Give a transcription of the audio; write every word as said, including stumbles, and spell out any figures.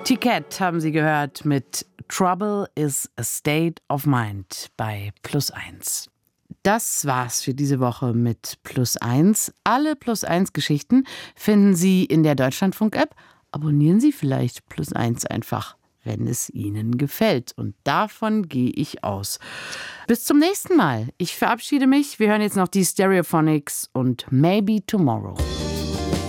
Ticket haben Sie gehört mit Trouble is a State of Mind bei Plus eins. Das war's für diese Woche mit Plus eins. Alle Plus eins Geschichten finden Sie in der Deutschlandfunk-App. Abonnieren Sie vielleicht Plus eins einfach, wenn es Ihnen gefällt. Und davon gehe ich aus. Bis zum nächsten Mal. Ich verabschiede mich. Wir hören jetzt noch die Stereophonics und Maybe Tomorrow.